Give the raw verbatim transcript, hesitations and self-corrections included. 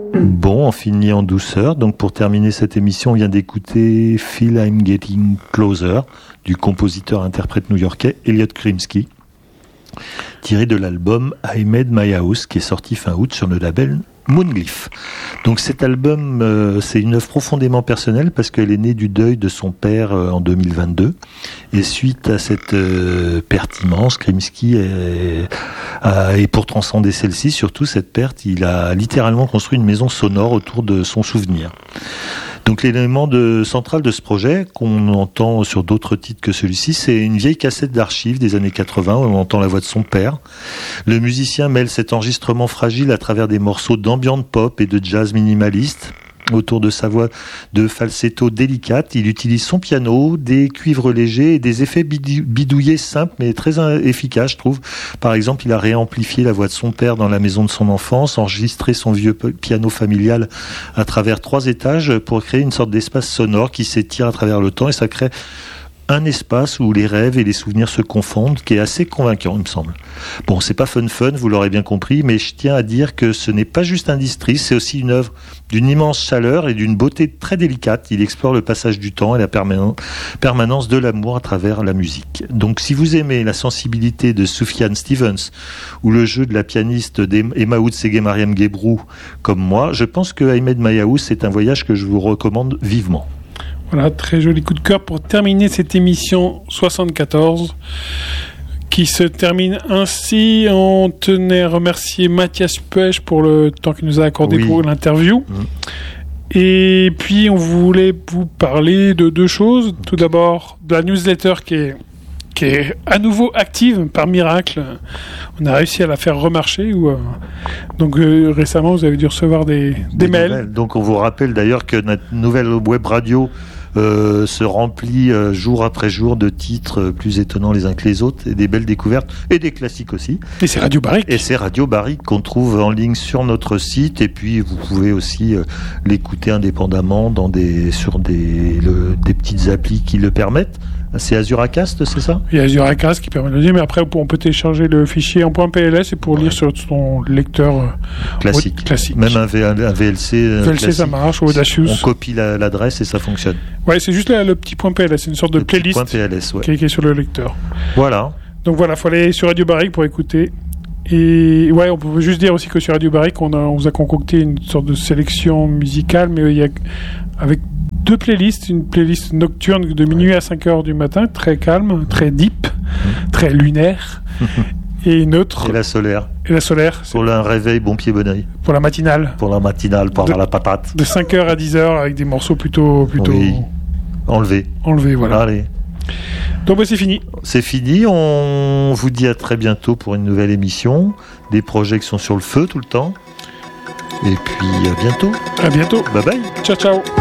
Bon, on finit en douceur. Donc pour terminer cette émission, on vient d'écouter Feel I'm Getting Closer du compositeur-interprète new-yorkais Elliot Krimsky, tiré de l'album I Made My House qui est sorti fin août sur le label Moonglyph. Donc cet album, euh, c'est une œuvre profondément personnelle parce qu'elle est née du deuil de son père euh, en deux mille vingt-deux. Et suite à cette euh, perte immense, Krimsky, est, a, et pour transcender celle-ci, surtout cette perte, il a littéralement construit une maison sonore autour de son souvenir. Donc l'élément de, central de ce projet, qu'on entend sur d'autres titres que celui-ci, c'est une vieille cassette d'archives des années quatre-vingts, où on entend la voix de son père. Le musicien mêle cet enregistrement fragile à travers des morceaux d'ambient pop et de jazz minimaliste. Autour de sa voix de falsetto délicate, il utilise son piano, des cuivres légers et des effets bidouillés simples mais très efficaces, je trouve. Par exemple, il a réamplifié la voix de son père dans la maison de son enfance, enregistré son vieux piano familial à travers trois étages pour créer une sorte d'espace sonore qui s'étire à travers le temps, et ça crée un espace où les rêves et les souvenirs se confondent, qui est assez convaincant, il me semble. Bon, c'est pas fun fun, vous l'aurez bien compris, mais je tiens à dire que ce n'est pas juste un districe, c'est aussi une œuvre d'une immense chaleur et d'une beauté très délicate. Il explore le passage du temps et la perman- permanence de l'amour à travers la musique. Donc, si vous aimez la sensibilité de Sufjan Stevens ou le jeu de la pianiste Emma Outsege-Mariam Gebrou, comme moi, je pense que I Made My House, c'est un voyage que je vous recommande vivement. Voilà, très joli coup de cœur pour terminer cette émission soixante-quatorze qui se termine ainsi. On tenait à remercier Mathias Puech pour le temps qu'il nous a accordé oui. pour l'interview. Mmh. Et puis, on voulait vous parler de deux choses. Tout d'abord, de la newsletter qui est, qui est à nouveau active par miracle. On a réussi à la faire remarcher. Ou, euh, donc, euh, récemment, vous avez dû recevoir des, des, des mails. Nouvelles. Donc, on vous rappelle d'ailleurs que notre nouvelle web radio Euh, se remplit euh, jour après jour de titres euh, plus étonnants les uns que les autres, et des belles découvertes et des classiques aussi. Et c'est Radio Barrique. Et c'est Radio Barrique qu'on trouve en ligne sur notre site, et puis vous pouvez aussi euh, l'écouter indépendamment dans des, sur des, le, des petites applis qui le permettent. C'est Azuracast, c'est ça ? Il y a Azuracast qui permet de le dire, mais après on peut télécharger le fichier en .pls et pour ouais. lire sur son lecteur euh, classique. classique. Même un, v, un V L C. V L C classique. Ça marche, ou Audacious. On copie la, l'adresse et ça fonctionne. Ouais, c'est juste là, le petit .pls, c'est une sorte de le playlist P L S, ouais. qui, est, qui est sur le lecteur. Voilà. Donc voilà, il faut aller sur Radio Barrique pour écouter. Et ouais, on peut juste dire aussi que sur Radio Barrique, on, a, on vous a concocté une sorte de sélection musicale, mais il y a avec deux playlists, une playlist nocturne de minuit à cinq heures du matin, très calme, très deep, mmh. très lunaire, et une autre... Et la solaire. Et la solaire. Pour un réveil bon pied bon oeil. Pour la matinale. Pour la matinale, pour de, avoir la patate. De cinq heures à dix heures, avec des morceaux plutôt... plutôt oui. Enlevés. Enlevés, voilà. Allez. Donc bah, c'est fini. C'est fini, on vous dit à très bientôt pour une nouvelle émission. Des projets qui sont sur le feu tout le temps. Et puis à bientôt. À bientôt. Bye bye. Ciao, ciao.